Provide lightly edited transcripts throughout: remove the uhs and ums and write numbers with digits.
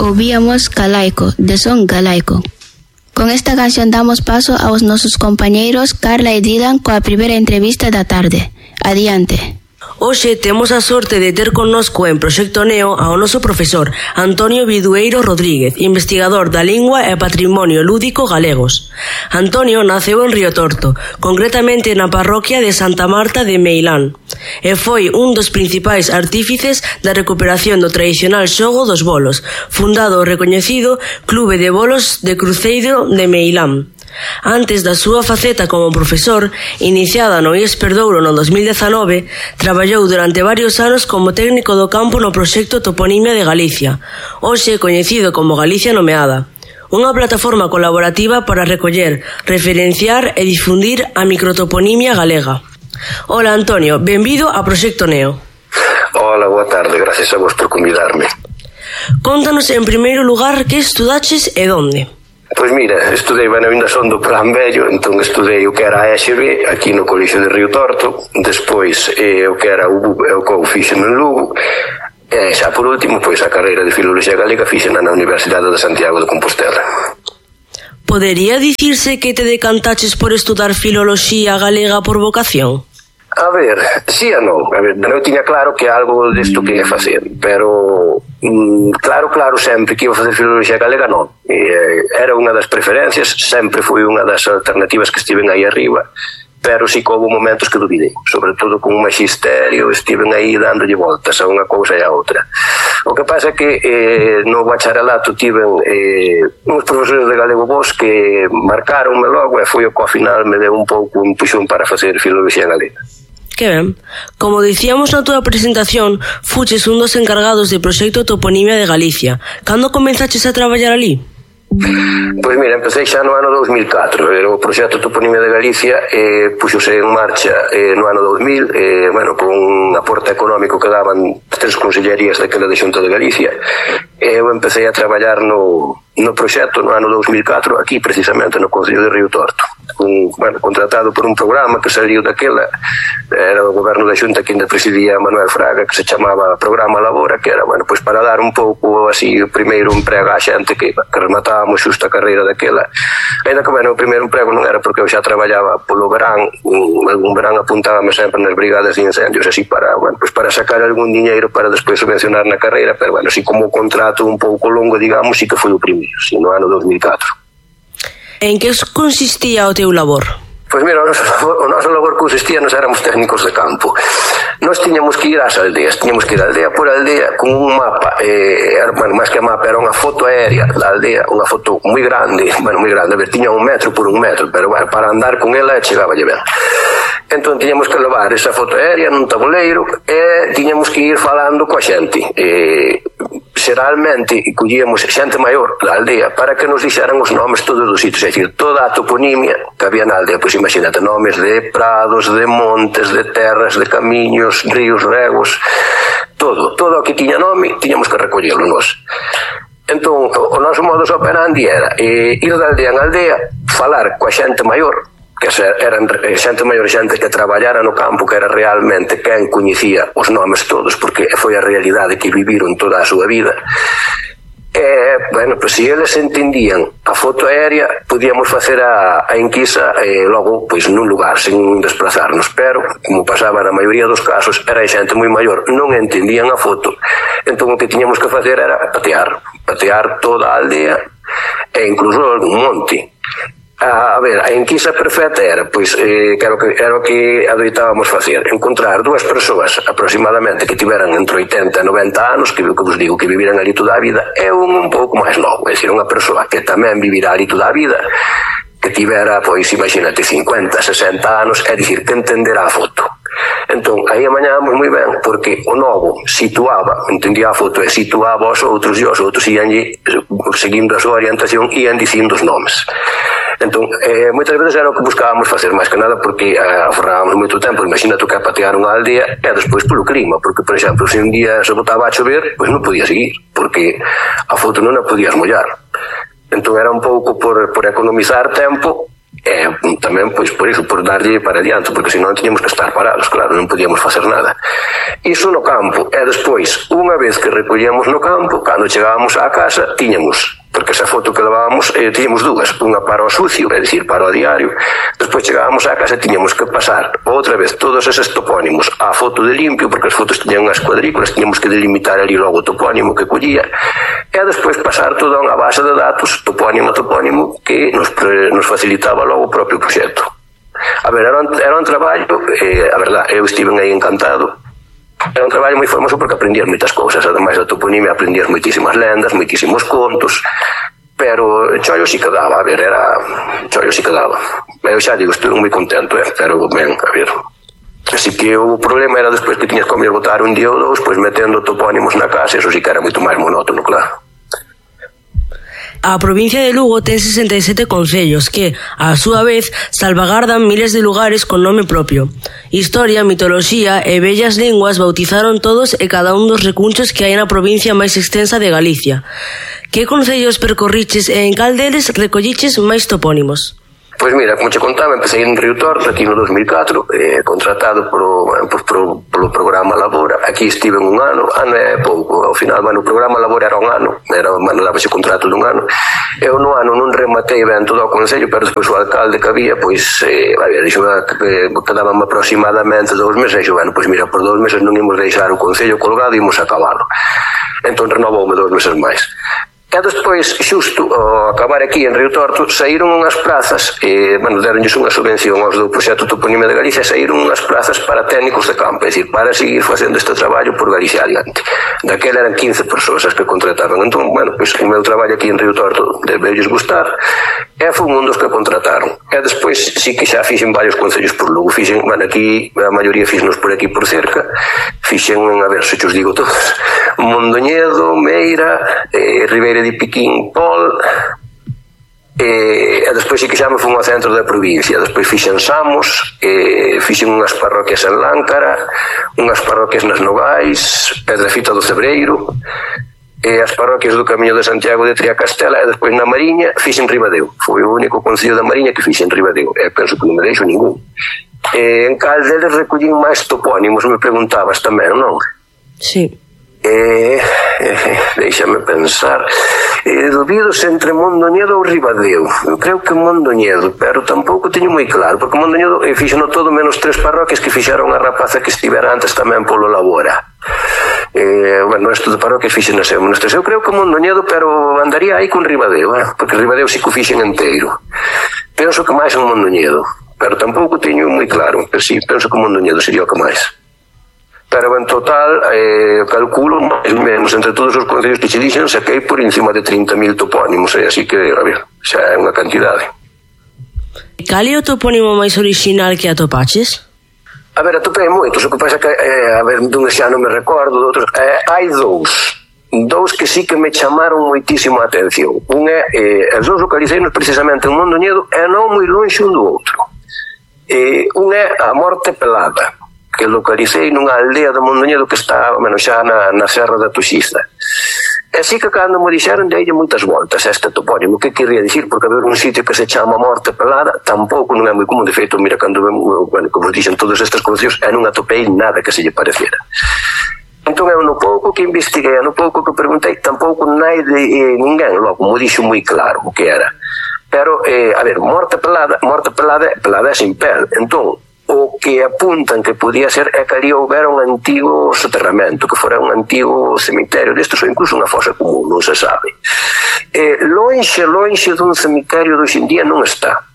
ouvíamos Galaico, de son galaico. Con esta canción damos paso aos nosos compañeiros Carla e Dylan coa primeira entrevista da tarde. Adiante. Hoxe temos a sorte de ter connosco en Proxecto Neo ao noso profesor Antonio Bidueiro Rodríguez, investigador da lingua e patrimonio lúdico galegos. Antonio naceu en Río Torto, concretamente na parroquia de Santa Marta de Meilán, e foi un dos principais artífices da recuperación do tradicional xogo dos bolos, fundado o recoñecido Clube de Bolos de Cruceiro de Meilán. Antes da súa faceta como profesor, iniciada no IES Perdouro no 2019, traballou durante varios anos como técnico do campo no proxecto Toponimia de Galicia, hoxe coñecido como Galicia Nomeada, unha plataforma colaborativa para recoller, referenciar e difundir a microtoponimia galega. Hola Antonio, benvido a Proxecto Neo. Hola, boa tarde, gracias a vos por convidarme. Contanos en primeiro lugar que estudaches e onde. Pois mira, estudei, ainda son do Plan Vello, entón estudei o que era a ESB aquí no Colexio de Río Torto, despois o que era o COU fixen en Lugo, e xa por último, pois a carreira de Filoloxía Galega fixen na Universidade de Santiago de Compostela. Podería dicirse que te decantaches por estudar Filoloxía Galega por vocación? A ver, sí e non. A ver, eu tiña claro que algo desto que ia facer, pero claro, sempre que ia facer Filoloxía Galega non. Era unha das preferencias, sempre foi unha das alternativas que estiven aí arriba, pero sí que houve momentos que dubidei, sobre todo con un magisterio, estiven aí dándolle voltas a unha cousa e a outra. O que pasa é que no bacharelato tiven uns profesores de galego bons que marcaronme logo e foi o que ao final me deu un pouco un puxón para facer Filoloxía Galega. Que ben. Como dicíamos na túa presentación, fuches un dos encargados do proxecto Toponimia de Galicia. Cando comenzaches a traballar ali? Pois mira, empecé xa no ano 2004. O proxecto Toponimia de Galicia puxose en marcha no ano 2000, con un aporte económico que daban 3 consellerías daquela de Xunta de Galicia. Eu empecé a traballar no proxecto no ano 2004 aquí precisamente no Concello de Río Torto, contratado por un programa que saliu daquela, era o goberno da Xunta que ainda presidía Manuel Fraga, que se chamaba Programa Labora, que era para dar un pouco así o primeiro emprego á xente que rematábamos xusto a carreira daquela. Ainda que o primeiro emprego non era porque eu xa traballaba polo verán, algún verán apuntábame sempre nas brigadas de incendios así para sacar algún diñeiro para despois subvencionar na carreira, pero así como contrato un pouco longo, digamos, sí que foi o primeiro, sí, no ano 2004. En que consistía o teu labor? Pois mira, o noso labor consistía, nos éramos técnicos de campo. Nós tiñamos que ir ás aldeas, tiñamos que ir aldea por aldea con un mapa, máis que mapa, era unha foto aérea da aldea, unha foto moi grande, a ver, tiña 1 metro por 1 metro, pero para andar con ela chegáballe ben. Entón tiñamos que levar esa foto aérea nun tabuleiro e tiñamos que ir falando coa xente. Xeralmente collíamos xente maior da aldea para que nos dixeran os nomes todos os sitios, é dicir, toda a toponimia que había na aldea, pois imagínate, nomes de prados, de montes, de terras, de camiños, ríos, regos, todo o que tiña nome tiñamos que recollelo nós. Entón, o noso modus operandi era ir de aldea en aldea, falar coa xente maior, que eran xente maior, xente que traballara no campo, que era realmente quen coñecía os nomes todos, porque foi a realidade que viviron toda a súa vida. Se eles entendían a foto aérea, podíamos facer a enquisa logo, pois, nun lugar, sen desplazarnos, pero, como pasaba na maioría dos casos, era xente moi maior, non entendían a foto, entón o que tiñamos que facer era patear toda a aldea e incluso algún monte. A ver, a enquisa perfecta era, pois, era o que adoitábamos facer, encontrar 2 persoas aproximadamente que tiveran entre 80 e 90 anos, que vos digo, que viviran ali toda a vida, e un pouco máis novo, é dicir, unha persoa que tamén vivirá ali toda a vida, que tivera, pois, imagínate, 50, 60 anos, é dicir, que entenderá a foto. Entón, aí amañábamos moi ben, porque o novo entendía a foto e situaba os outros, e os outros ian, seguindo a súa orientación, ian dicindo os nomes. Entón, moitas veces era o que buscábamos facer, máis que nada porque aforrábamos moito tempo. Imagina tú que patear unha aldea e despois polo clima, porque, por exemplo, se un día se botaba a chover, pois non podía seguir, porque a foto non a podías mollar. Entón era un pouco por economizar tempo, tamén, pois, por iso, por darlle para adiante, porque senón tiñamos que estar parados, claro, non podíamos facer nada. Iso no campo, e despois, unha vez que recollíamos no campo, cando chegábamos á casa, tiñamos, porque esa foto que levábamos, tiñamos dúas, unha para o sucio, é dicir, para o diario, despois chegábamos á casa e tiñamos que pasar outra vez todos eses topónimos á foto de limpio, porque as fotos tiñan unhas cuadrículas, tiñamos que delimitar ali logo o topónimo que collía, e despois pasar toda unha base de datos, topónimo a topónimo, que nos facilitaba logo o propio proxecto. A ver, era un traballo, a verdad, eu estive aí encantado. Era un traballo moi formoso porque aprendías moitas cousas, ademais da toponimia aprendías moitísimas lendas, moitísimos contos, pero chollo si que daba, a ver, chollo si que daba. Eu xa digo, estuve moi contento, pero ben, a ver. Así que o problema era despois que tiñas que botar un día ou dous, pois metendo topónimos na casa, eso sí que era moito máis monótono, claro. A provincia de Lugo ten 67 concellos que, á súa vez, salvagardan miles de lugares con nome propio. Historia, mitoloxía e bellas linguas bautizaron todos e cada un dos recunchos que hai na provincia máis extensa de Galicia. Que concellos percorriches e en cal deles recolliches máis topónimos? Pois mira, como che contaba, empecé en Río Torto aquí no 2004, contratado polo programa Labora. Aquí estive un ano é pouco, ao final, o programa Labora era un ano, dábase contrato dun ano. Eu no ano non rematei ben todo o concello, pero despois o alcalde que había, pois, dixo que quedaban aproximadamente 2 meses, e dixo, pois mira, por 2 meses non imos deixar o concello colgado, imos acabalo. Entón renovoume 2 meses máis. E despois, xusto ao acabar aquí en Río Torto, saíron unhas plazas, deronlles unha subvención aos do proxecto Toponimia de Galicia, saíron unhas plazas para técnicos de campo, é dicir, para seguir facendo este traballo por Galicia adiante. Daquela eran 15 persoas as que contrataron. Entón, pois o meu traballo aquí en Río Torto debeulles gustar, e foi un dos que contrataron. E despois, sí que xa fixen varios concellos por Lugo, fixen, aquí, a maioría fixenos por aquí por cerca, fixen, a ver se os digo todos, Mondoñedo, Meira, Ribeira de Piquín, Pol, e despois sí que xa me fun ao centro da provincia. Despois fixen Samos, fixen unhas parroquias en Láncara, unhas parroquias nas Nogais, Pedrafita do Cebreiro, e as parroquias do Camiño de Santiago de Triacastela, e despois na Mariña fixen Ribadeo. Foi o único concello da Mariña que fixen Ribadeo, e penso que non me deixo ningún. En cal deles recollín máis topónimos, me preguntabas tamén, non? Sí. Déixame pensar, dubidos entre Mondoñedo ou Ribadeo. Eu creo que Mondoñedo, pero tampouco teño moi claro, porque Mondoñedo fixeno todo menos 3 parroquias que fixeron a rapaza que estivera antes tamén polo Labora. Isto de parroquias fixen as menos 3. Eu creo que Mondoñedo, pero andaría aí con Ribadeo, porque Ribadeo sí que o fixen enteiro. Penso que máis en Mondoñedo, pero tampouco teño moi claro, pero sí, penso que Mondoñedo sería o que máis. Pero en total, calculo máis ou menos entre todos os concellos que che dixen, saquei por encima de 30.000 topónimos, así que, a ver, xa é unha cantidade. Cal é o topónimo máis orixinal que atopaches? A ver, atopei moitos, o que pasa que, a ver, dun xa non me recordo, de outros, hai dous que sí que me chamaron moitísimo a atención. Un é, os dous localiceinos precisamente en Mondoñedo, e non moi longe un do outro. Un é a Morte Pelada, que localicei nunha aldea de Mondoñedo que está, xa na Serra da Tuxiza. E así que cando me dixeron deille moitas voltas a este topónimo, que quería dicir, porque haber un sitio que se chama Morte Pelada tampouco non é moi común. De feito, mira, cando como dixen todos estes concellos, non atopei nada que se lle pareciera. Entón eu no pouco que investiguei, no pouco que preguntei, tampouco nai de ninguén logo me dixo moi claro o que era. Pero, a ver, Morte Pelada é sin pel. Entón, o que apuntan que podía ser é que ali houbera un antigo soterramento, que fora un antigo cemiterio destes, ou incluso unha fosa común, non se sabe. Lonxe dun cemiterio de hoxendía non está.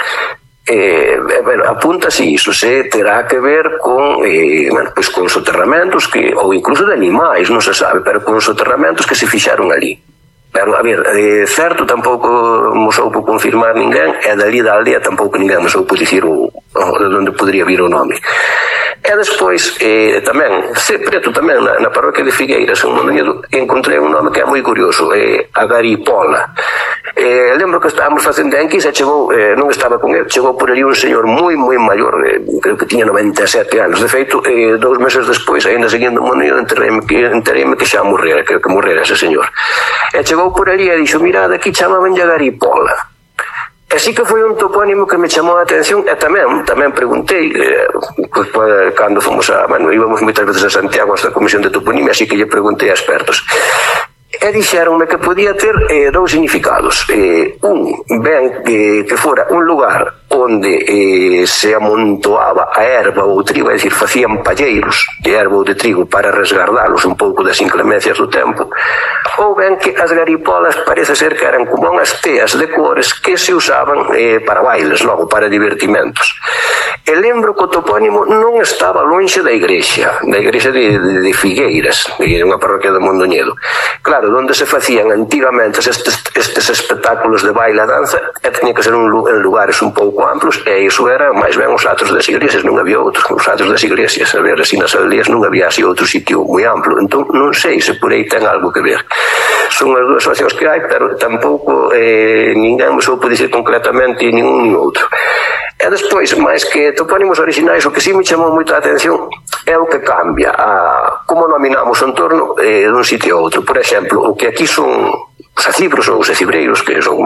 Apunta-se iso, se terá que ver con con soterramentos ou incluso de animais, non se sabe, pero con soterramentos que se fixaron ali. Pero, a ver, certo tampouco mo soupo confirmar ninguén, e dali da aldea tampouco ninguén me soupo dicir de onde podría vir o nome. E despois, tamén, preto tamén, na parroquia de Figueiras, en Mondoñedo, encontrei un nome que é moi curioso, Agaripola. Lembro que estábamos facendo enquisa e chegou, non estaba con ele, chegou por ali un señor moi maior, creo que tiña 97 anos. De feito, 2 meses despois, ainda seguindo o Mondoñedo, entereime que xa morrera, que morrera ese señor. E chegou por ali e dixo, mirad, aquí chamaban Agaripola. Así que foi un topónimo que me chamou a atención e tamén preguntei cando fomos íbamos moitas veces a Santiago esta comisión de toponimia, así que lle preguntei a expertos e dixeronme que podía ter dous significados. Ben que fora un lugar onde se amontoaba a erva ou o trigo, é dicir, facían palleiros de erva ou de trigo para resgardalos un pouco das inclemencias do tempo, ou ben que as garipolas parece ser que eran como unhas teas de cores que se usaban para bailes, logo para divertimentos. E lembro que o topónimo non estaba lonxe da igrexa de Figueiras, unha parroquia de Mondoñedo. Claro, onde se facían antigamente estes espectáculos de baile e danza, tiña que ser en lugares un pouco amplos, e iso era máis ben os atos das iglesias, non había outros. Os atos das iglesias, a ver, así nas aldeas non había así outro sitio moi amplo, entón non sei se por aí ten algo que ver. Son as dúas opcións que hai, pero tampouco ninguén me soupo dicir concretamente ningún nin outro. E despois, máis que topónimos originais, o que si me chamou moito a atención é o que cambia como nominamos o entorno dun sitio a outro. Por exemplo, o que aquí son os acibros ou os acibreiros, que son,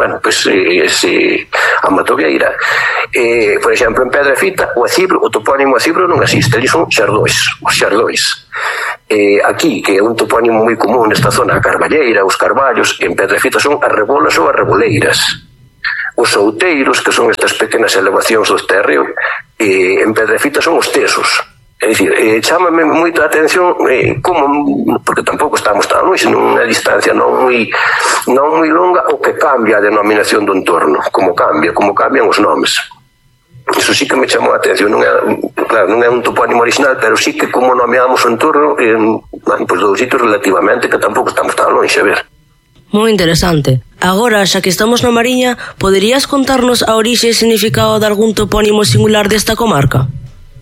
a matogueira. Por exemplo, en Pedrafita, o topónimo acibro non existe, ali son xardóis, os xardóis. Aquí, que é un topónimo moi común nesta zona, a carballeira, os carballos, en Pedrafita son as rebolas ou as reboleiras. Os outeiros, que son estas pequenas elevacións dos terreos, en Pedrafita son os tesos. É dicir, chámame moito a atención porque tampouco estamos tan longe, nunha distancia non moi longa, o que cambia a denominación do entorno, como cambian os nomes. Iso sí que me chamou a atención. Claro, non é un topónimo original, pero sí que como nomeamos o entorno dous sitios relativamente que tampouco estamos tan longe, a ver. Moi interesante. Agora, xa que estamos na Mariña, poderías contarnos a orixe e significado de algún topónimo singular desta comarca?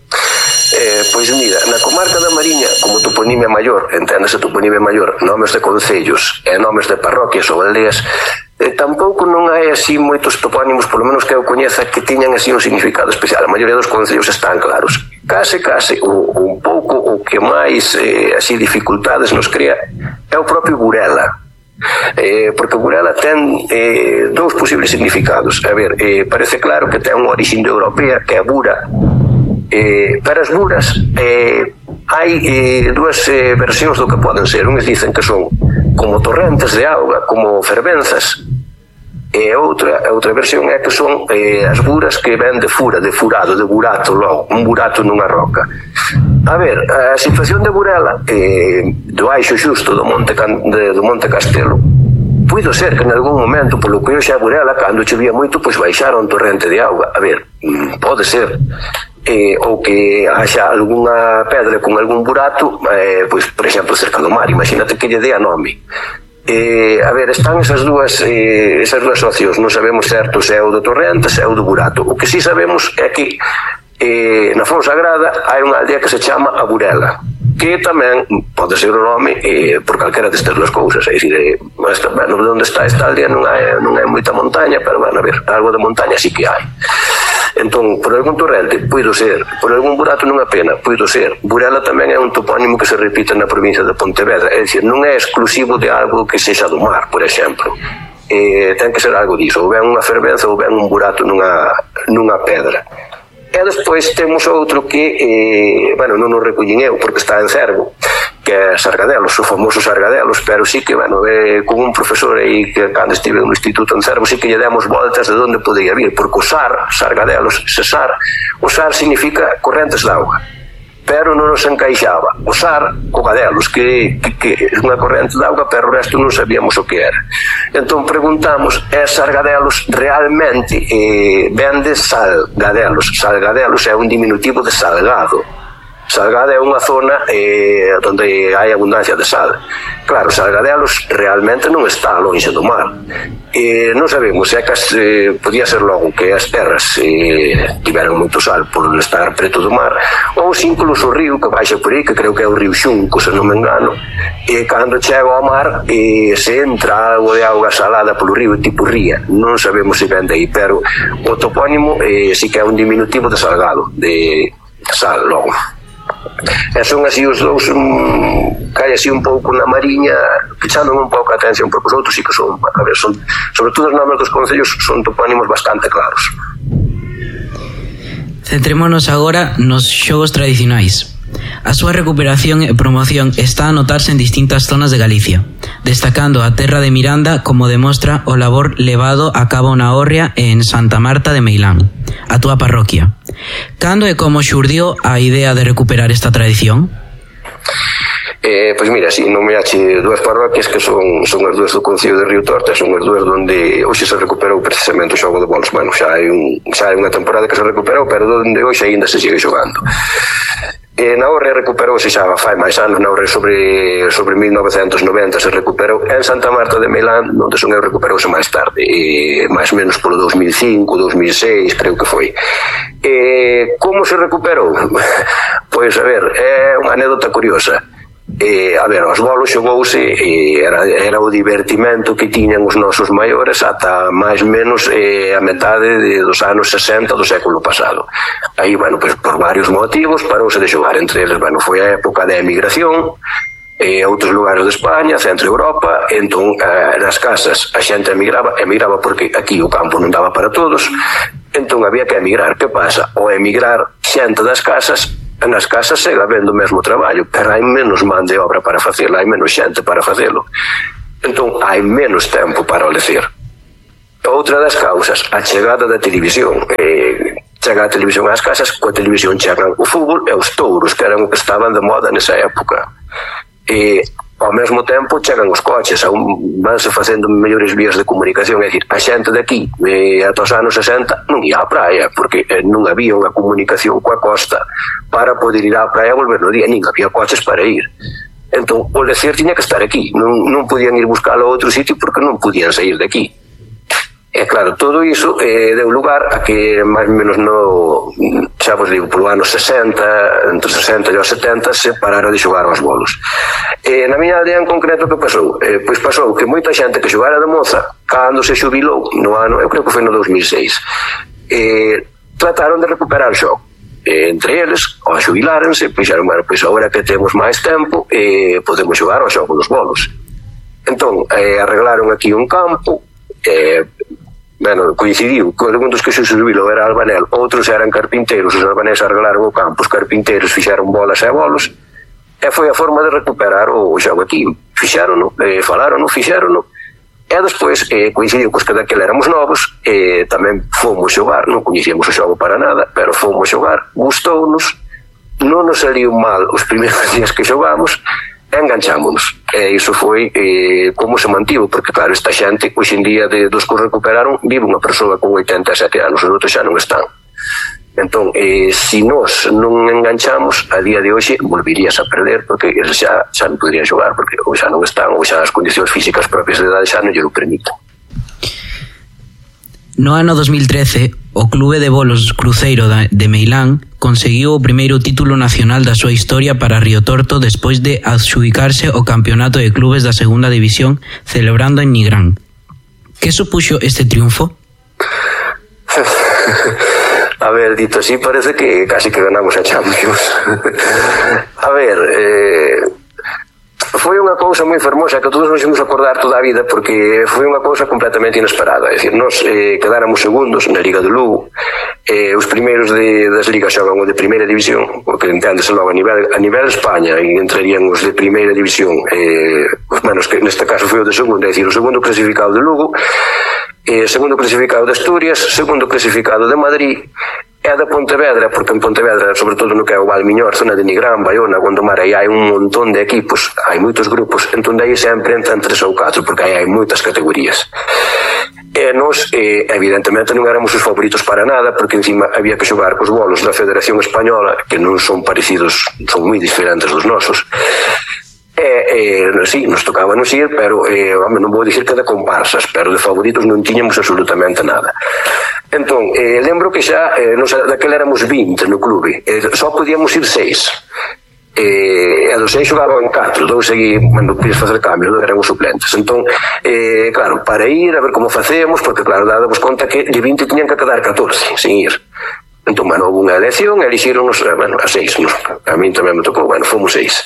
Pois mira, na comarca da Mariña, como toponimia maior, enténdese toponimia maior, nomes de concellos e nomes de parroquias ou aldeas, tampouco non hai así moitos topónimos, polo menos que eu coñeza, que tiñan así un significado especial. A maioría dos concellos están claros. Case, un pouco o que máis así dificultades nos crea é o propio Burela. Porque Burela ten dous posibles significados. A ver, parece claro que ten unha orixe indoeuropea, que é Bura, pero as buras hai dúas versións do que poden ser. Uns dicen que son como torrentes de auga, como fervenzas, e outra versión é que son as buras que ven de fura, de furado, de burato, logo, un burato nunha roca. A ver, a situación de Burela, do baixo xusto do Monte Castelo, puido ser que en algún momento, polo que hoxe a Burela, cando chovía moito, pois baixara un torrente de auga. A ver, pode ser. Ou que haxa algunha pedra con algún burato, pois, por exemplo, cerca do mar. Imagínate que lle dé a nome. A ver, están esas dúas opcións. Non sabemos certo se é o do torrente, se é o do burato. O que sí sabemos é que na Fonsagrada hai unha aldea que se chama a Burela, que tamén pode ser o nome por calquera destas dúas cousas. É dicir, onde está esta aldea non hai moita montaña, pero, a ver, algo de montaña sí que hai. Entón, por algún torrente, puido ser. Por algún burato nunha pena, puido ser. Burela tamén é un topónimo que se repite na provincia de Pontevedra. É dicir, non é exclusivo de algo que sexa do mar, por exemplo. Ten que ser algo diso. Ou ben unha fervenza ou ben un burato nunha pedra. E despois temos outro que, non o recollín eu porque está en Cervo, que é Sargadelos, o famoso Sargadelos, pero sí que, con un profesor aí que cando estive no instituto en Cervo, sí que lle demos voltas de onde podía vir, porque o Sargadelos, o Sar significa correntes de auga, pero non nos encaixaba o Sar co Gadelos, que é unha corrente de auga, pero o resto non sabíamos o que era. Entón preguntamos, é Sargadelos realmente ven de Salgadelos? Salgadelos é un diminutivo de Salgado. Salgado é unha zona onde hai abundancia de sal. Claro, Salgadelos realmente non está longe do mar. Non sabemos se podía ser logo que as terras tiveran moito sal por estar preto do mar, ou se incluso o río que baixa por aí, que creo que é o río Xunco, se non me engano, e cando chega ao mar se entra algo de auga salada polo río, tipo ría. Non sabemos se ven de aí, pero o topónimo sí que é un diminutivo de Salgado, de sal logo. E son así os dous, cae así un pouco na mariña, pechándome un pouco a atención, porque os outros sí que son, a ver, son, sobre todo os nomes dos concellos son topónimos bastante claros. Centrémonos agora nos xogos tradicionais. A súa recuperación e promoción está a notarse en distintas zonas de Galicia, destacando a terra de Miranda como demostra o labor levado a cabo na Hórrea e en Santa Marta de Meilán, a túa parroquia. Cando e como xurdiu a idea de recuperar esta tradición? Pois mira, si nomeache dúas parroquias que son as dúas do concello de Río Torta, son as dúas onde hoxe se recuperou precisamente o xogo de bolos. Bueno, xa hai unha temporada que se recuperou, pero onde hoxe ainda se sigue xogando. Na Hórrea recuperouse xa fai máis anos, na Hórrea sobre 1990 se recuperou. En Santa Marta de Meilán, onde son eu, recuperouse máis tarde, máis ou menos polo 2005, 2006, creo que foi. Como se recuperou? Pois, a ver, é unha anécdota curiosa. A ver, os bolos xogouse, era o divertimento que tiñan os nosos maiores ata máis ou menos a metade dos anos 60 do século pasado. Aí, bueno, pues, por varios motivos parouse de xogar, entre eles, bueno, foi a época de emigración a outros lugares de España, centro Europa. Entón, nas casas a xente emigraba porque aquí o campo non daba para todos, entón había que emigrar. Que pasa? O emigrar xente das casas, nas casas segue habendo o mesmo traballo, pero hai menos man de obra para facelo, hai menos xente para facelo, entón hai menos tempo para o lecer. Outra das causas, a chegada da televisión. Chega a televisión ás casas, coa televisión chegan o fútbol e os touros, que eran o que estaban de moda nesa época. Ao mesmo tempo chegan os coches, vanse facendo mellores vías de comunicación. É dicir, a xente de aquí ata os anos 60 non ia á praia, porque non había unha comunicación coa costa para poder ir á praia e volver no día, nin había coches para ir. Entón, o lecer tiña que estar aquí, non podían ir buscalo a outro sitio porque non podían sair de aquí. E claro, todo iso deu lugar a que máis ou menos xa vos digo, polo ano 60, entre 60 e os 70 se parara de xogar aos bolos. Na miña aldea en concreto, que pasou? Pois pasou que moita xente que xogara de moza, cando se xubilou no ano, eu creo que foi no 2006, trataron de recuperar o xogo. Entre eles, ao xubilárense, dixeron, bueno, pois agora que temos máis tempo, podemos xogar ao xogo dos bolos. Entón, arreglaron aquí un campo, bueno, coincidiu que un dos que se xubilou era albanel, outros eran carpinteiros, os albaneses arreglaron o campo, os carpinteiros fixeron bolas e bolos, e foi a forma de recuperar o xogo aquí. Fixérono, falarono, fixérono, e despois coincidiu cos que daquela éramos novos, tamén fomos xogar, non coñecíamos o xogo para nada, pero fomos xogar, gustounos, non nos saliu mal os primeiros días que xogamos, enganchámonos. E iso foi como se mantivo, porque claro, esta xente hoxe en día dos que recuperaron vive unha persoa con 87 anos, os outros xa non están. Entón, se nós non enganchamos, a día de hoxe volverías a perder, porque xa non podrían xogar, porque ou xa non están, ou xa as condicións físicas propias de idade xa non lle o permiten. No ano 2013, o Clube de Bolos Cruceiro de Meilán conseguiu o primeiro título nacional da súa historia para Río Torto despois de adxudicarse o Campeonato de Clubes da Segunda División celebrando en Nigrán. Que supuxo este triunfo? A ver, dito así, parece que casi que ganamos a Champions. A ver, foi unha cousa moi fermosa que todos nos imos acordar toda a vida, porque foi unha cousa completamente inesperada. É dicir, nos quedáramos segundos na Liga do Lugo, os primeiros das ligas xogan o de primeira división, o que enténdese logo a nivel España, e entrarían os de primeira división, os menos que neste caso foi o de segunda, é dicir, o segundo clasificado de Lugo, segundo clasificado de Asturias, segundo clasificado de Madrid, e de Pontevedra, porque en Pontevedra, sobre todo no que é o Valmiñor, zona de Nigrán, Baiona, Gondomar, aí hai un montón de equipos, hai moitos grupos, entón aí sempre entran 3 ou 4, porque aí hai moitas categorías. E nos, evidentemente, non éramos os favoritos para nada, porque encima había que xogar cos bolos da Federación Española, que non son parecidos, son moi diferentes dos nosos. Sí, nos tocaba nos ir, pero non vou dicir que de comparsas, pero de favoritos non tiñamos absolutamente nada. Entón, lembro que xa daquela éramos 20 no clube, só podíamos ir 6, e dos 6 xogaban 4, dous seguí, cando pides facer cambios, non eran os suplentes. Entón, claro, para ir a ver como facemos, porque claro, dadamos conta que de 20 tiñan que quedar 14 sin ir. Entón, bueno, houve unha elección e elixíronos, a 6, a min tamén me tocou, fomos 6.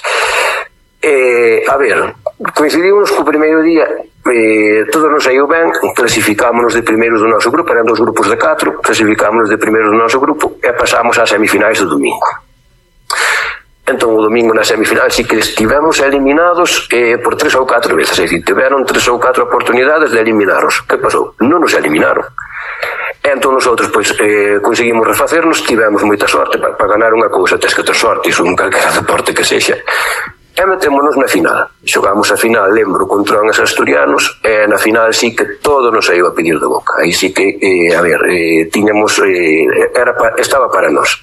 A ver, coincidimos co primeiro día, todo nos saiu ben, clasificámonos de primeiros do noso grupo, eran 2 grupos de 4, clasificámonos de primeiros do noso grupo e pasamos ás semifinais do domingo. Entón, o domingo na semifinal sí que estivemos eliminados por 3 ou 4 veces, é dicir, tiveron 3 ou 4 oportunidades de eliminaros. Que pasou? Non nos eliminaron. Entón, nosotros, pois, conseguimos refacernos, tivemos moita sorte. Para ganar unha cousa, tens que ter sorte, iso en calquera deporte que sexa. E metémonos na final. Xogamos a final, lembro, contra os asturianos, e na final sí que todo nos saiu a pedir de boca. Aí sí que, tiñamos, estaba para nós.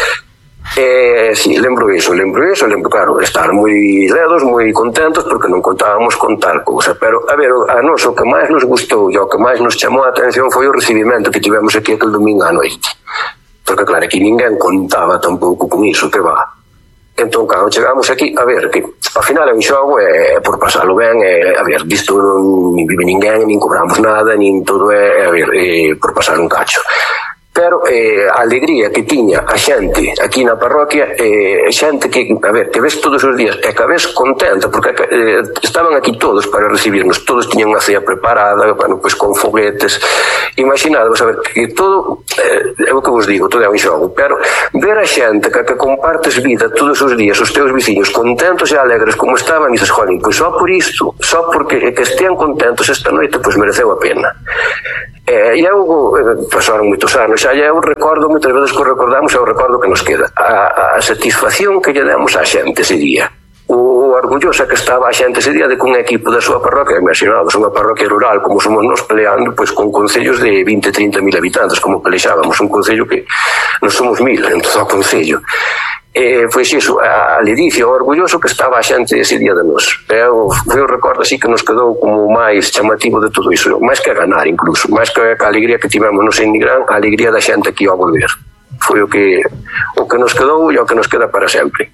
Sí, lembro iso, claro, estar moi ledos, moi contentos porque non contábamos con tal cousa, pero a ver, a nós o que máis nos gustou e o que máis nos chamou a atención foi o recibimento que tivemos aquí aquel domingo á noite, porque claro, aquí ninguén contaba tampouco con iso, que va. Entón, cando chegamos aquí, a ver, que ao final é un xogo, por pasalo ben, a ver, disto non vive ninguén, nin cobramos nada, nin todo a ver, por pasar un cacho. Pero a alegría que tiña a xente aquí na parroquia, xente que, a ver, que ves todos os días e que a ves contenta, porque estaban aquí todos para recibirnos, todos tiñan unha cea preparada, bueno, pois con foguetes, imaginadvos, a ver, que todo, é o que vos digo, todo é un xogo, pero ver a xente que compartes vida todos os días, os teus veciños contentos e alegres como estaban, e dices, jolín, pois só por isto, só porque que estean contentos esta noite, pois mereceu a pena. E eu, pasaron moitos anos xa, eu recordo, moitas veces que recordamos, é o recordo que nos queda, a satisfacción que lle demos á xente ese día, o orgullosa que estaba a xente ese día de que un equipo da súa parroquia, imaginamos, unha parroquia rural como somos nos, peleando pois con concellos de 20-30 mil habitantes, como pelexábamos, un concello que non somos 1000 en todo o concello. Pois iso, a ledicia, o orgulloso que estaba a xente ese día de nos. Foi o recordo así que nos quedou como máis chamativo de todo iso, máis que a ganar incluso, máis que a alegría que tivemos no Nigrán, a alegría da xente aquí ao volver. Foi o que nos quedou e o que nos queda para sempre.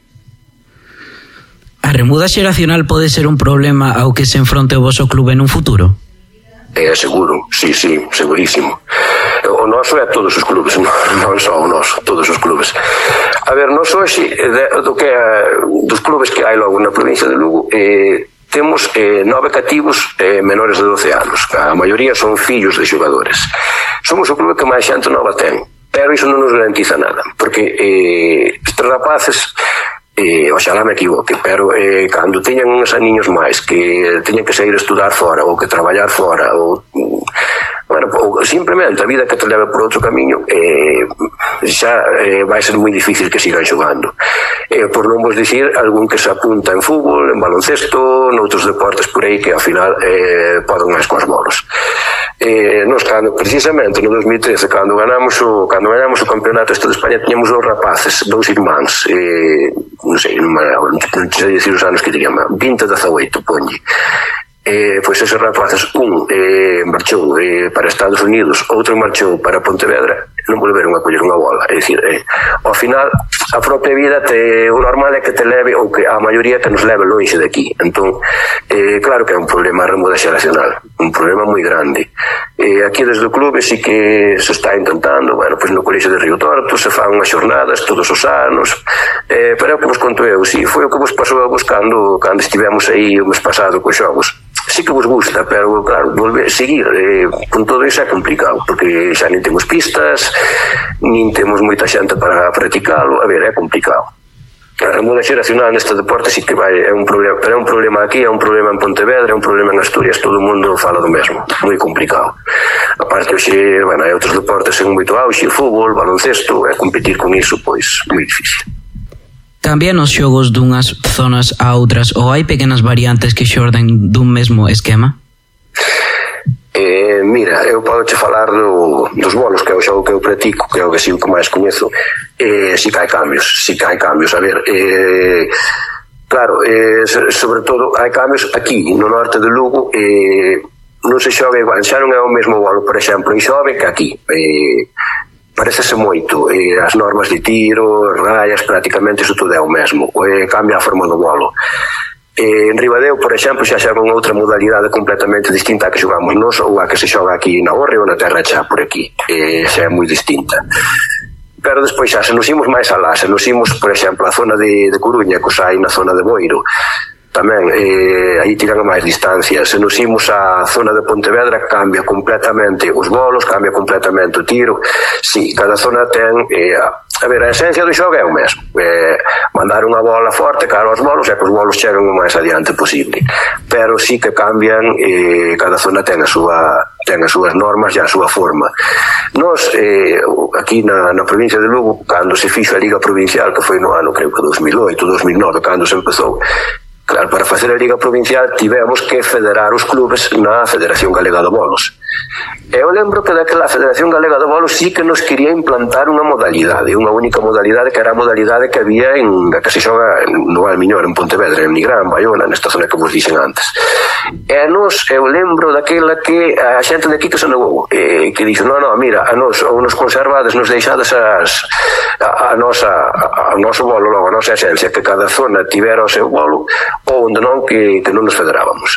A remuda xeracional pode ser un problema ao que se enfronte o voso clube nun futuro? Seguro, sí, segurísimo. O noso é todos os clubes, non só o noso, todos os clubes. A ver, nós hoxe, dos clubes que hai logo na provincia de Lugo, temos 9 cativos menores de 12 anos. A maioría son fillos de xogadores. Somos o clube que máis xente nova ten, pero iso non nos garantiza nada, porque estes rapaces, oxalá me equivoque, pero cando teñan uns aniños máis que teñan que sair a estudar fora ou que traballar fora ou simplemente a vida que te leva por outro camiño, xa vai ser moi difícil que sigan xogando, por non vos dicir algún que se apunta en fútbol, en baloncesto, noutros deportes por aí que ao final poden máis cos bolos. Nos, precisamente no 2013, cando ganamos o campeonato este de España, tiñamos 2 rapaces, 2 irmáns, non sei dicir os anos que tenían, 20-18, ponlle. Pois esos rapaces, un marchou para Estados Unidos, outro marchou para Pontevedra, non volveron a coller unha bola. É dicir, ao final a propia vida o normal é que te leve, ou que a maioría que nos leve lonxe de aquí. Entón, claro que é un problema a remuda xeracional, un problema moi grande. Aquí desde o clube sí que se está intentando, bueno, pois no colexio de Río Torto se fan unhas xornadas todos os anos, pero é o que vos conto eu, sí, foi o que vos pasou a vos cando estivemos aí o mes pasado cos xogos. Sí que vos gusta, pero claro, seguir con todo iso é complicado, porque xa nin temos pistas, nin temos moita xente para practicalo, a ver, é complicado. A remuda xeracional neste deporte sí que é un problema, pero é un problema aquí, é un problema en Pontevedra, é un problema en Asturias, todo o mundo fala do mesmo, moi complicado. A parte hoxe, bueno, hai outros deportes en moito auxe, fútbol, baloncesto, e competir con iso, pois, moi difícil. Cambian os xogos dunhas zonas a outras ou hai pequenas variantes que xorden dun mesmo esquema? Mira, eu podo che falar dos bolos, que é o xogo que eu practico, que é o que sí o que máis coñezo. Si que hai cambios, a ver, claro, sobre todo hai cambios aquí no norte de Lugo, non se xoga igual, xa non é o mesmo bolo, por exemplo, en Xove que aquí, parecese moito, as normas de tiro, rayas, prácticamente iso todo é o mesmo, cambia a forma do bolo. En Ribadeo, por exemplo, xa xogan outra modalidade completamente distinta a que xogamos nós ou a que se xoga aquí na Orre ou na Terra Chá por aquí, xa é moi distinta. pero despois xa se nos imos máis alá, se nos imos, por exemplo, a zona de Coruña, que xa hai na zona de Boiro, tamén aí tiran a máis distancia. Se nos imos á zona de Pontevedra, cambia completamente os bolos, cambia completamente o tiro. Si, cada zona ten a ver, a esencia do xogo é o mesmo, mandar unha bola forte cara aos bolos e que os bolos cheguen o máis adiante posible, pero sí que cambian, cada zona ten as súas normas e a súa forma. Nos, aquí na provincia de Lugo, cando se fixo a Liga Provincial, que foi no ano, creo que 2008, 2009, cando se empezou, claro, para facer a Liga Provincial tivemos que federar os clubes na Federación Galega de Bolos. Eu lembro que daquela Federación Galega de Bolos sí que nos quería implantar unha modalidade, unha única modalidade, que era a modalidade que había que se xoga no Valmiñor, en Pontevedra, en Nigrán, en Baiona, nesta zona que vos dixen antes. E nos, eu lembro daquela que a xente de aquí que se negou, que dixo, no, mira, a nos, ou nos conservades, nos deixades a noso bolo, logo a nosa esencia, que cada zona tivera o seu bolo, ou onde non, que non nos federábamos.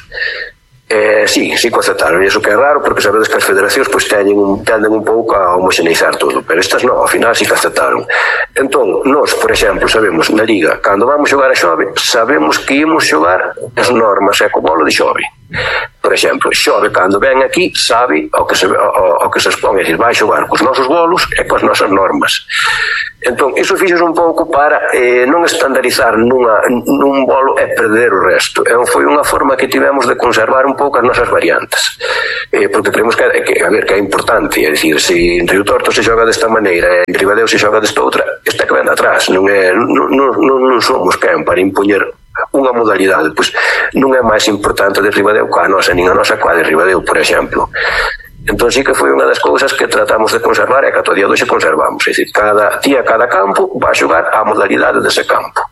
Sí que aceptaron, e iso que é raro, porque sabedes que as federacións pois tenden un pouco a homoxeneizar todo, pero estas non, ao final sí que aceptaron. Entón, nós, por exemplo, sabemos na Liga, cando vamos xogar a Xove, sabemos que imos xogar as normas e co bolo de Xove. Por exemplo, Xove, cando ven aquí, sabe o que se expón, é dicir, vai xogar cos nosos bolos e coas nosas normas. Entón, iso fixos un pouco para non estandarizar nun bolo e perder o resto. Foi unha forma que tivemos de conservar un pouco as nosas variantes, porque creemos que é importante, é dicir, se en Río Torto se xoga desta maneira e en Ribadeo se xoga desta outra, esta que ven atrás, non somos quen para impoñer unha modalidade, pois non é máis importante de Ribadeo coa nosa, nin a nosa coa de Ribadeo, por exemplo. Entón sí que foi unha das cousas que tratamos de conservar e que ata o día de hoxe conservamos, é dicir, cada campo vai xogar a modalidade dese campo.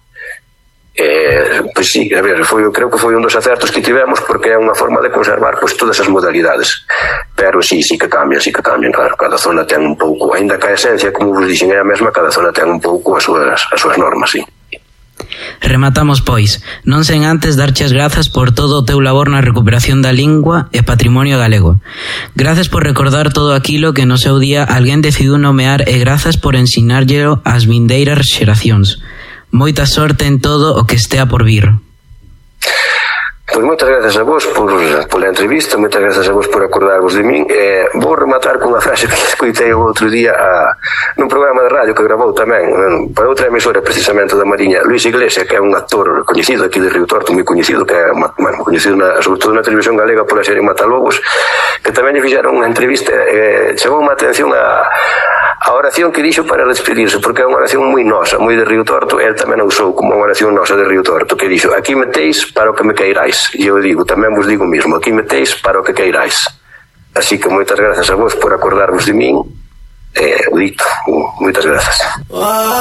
Pois sí, a ver, creo que foi un dos acertos que tivemos, porque é unha forma de conservar pois todas as modalidades, pero sí que cambian, claro, cada zona ten un pouco, aínda que a esencia, como vos dixen, é a mesma, cada zona ten un pouco as súas normas, sí. Rematamos, pois, non sen antes darche as grazas por todo o teu labor na recuperación da lingua e patrimonio galego. Grazas por recordar todo aquilo que no seu día alguén decidiu nomear e grazas por ensinárllelo ás vindeiras xeracións. Moita sorte en todo o que estea por vir. Pois moitas grazas a vos pola entrevista, moitas grazas a vos por acordarvos de min. Vou rematar con unha frase que escoitei o outro día nun programa de radio que gravou tamén para outra emisora precisamente da Mariña, Luis Iglesias, que é un actor coñecido aquí de Río Torto, moi coñecido, que é coñecido sobre todo na televisión galega pola serie Matalobos, que tamén lle fixeron unha entrevista. Chamou unha atención a oración que dixo para despedirse, porque é unha oración moi nosa, moi de Río Torto. El tamén a usou como unha oración nosa de Río Torto, que dixo: aquí metéis para o que me queirais. E eu digo, tamén vos digo o mismo, aquí metéis para o que queirais. Así que moitas grazas a vos por acordarvos de min. O dito, moitas grazas.